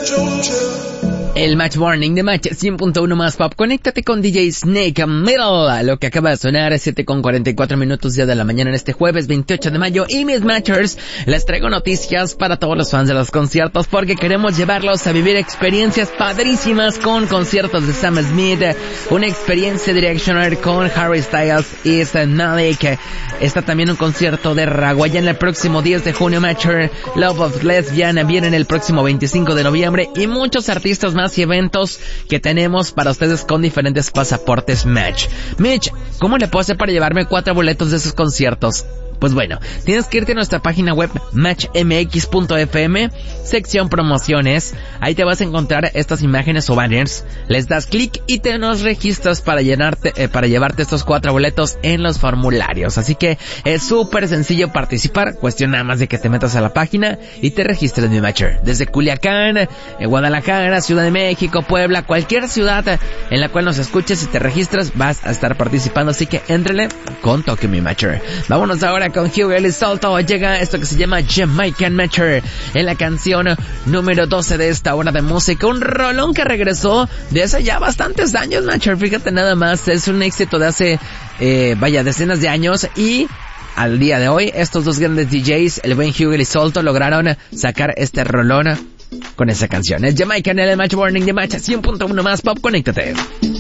El Match Warning de Match 100.1 más pop. Conéctate con DJ Snake Middle. Lo que acaba de sonar es 7:44 día de la mañana en este jueves 28 de mayo. Y mis Matchers, les traigo noticias para todos los fans de los conciertos porque queremos llevarlos a vivir experiencias padrísimas con conciertos de Sam Smith, una experiencia Directioner con Harry Styles y Zayn Malik. Está también un concierto de Raguayana el próximo 10 de junio. Matcher, Love of Lesbian viene en el próximo 25 de noviembre y muchos artistas más y eventos que tenemos para ustedes con diferentes pasaportes Match. Mitch, ¿cómo le puedo hacer para llevarme 4 boletos de esos conciertos? Pues bueno, tienes que irte a nuestra página web matchmx.fm, sección promociones. Ahí te vas a encontrar estas imágenes o banners. Les das clic y te nos registras para llevarte estos 4 boletos en los formularios. Así que es súper sencillo participar. Cuestión nada más de que te metas a la página y te registres, mi Matcher. Desde Culiacán, Guadalajara, Ciudad de México, Puebla, cualquier ciudad en la cual nos escuches y te registras, vas a estar participando. Así que éntrale con toque, mi Matcher. Vámonos ahora con Hugo Elizalde. Llega esto que se llama Jamaican Matcher en la canción número 12 de esta hora de música. Un rolón que regresó de hace ya bastantes años, Matcher. Fíjate nada más, es un éxito de hace, decenas de años y al día de hoy estos dos grandes DJs, el buen Hugo Elizalde, lograron sacar este rolón con esa canción. Es Jamaican en el Match Warning de Match 100.1 más pop. Conéctate.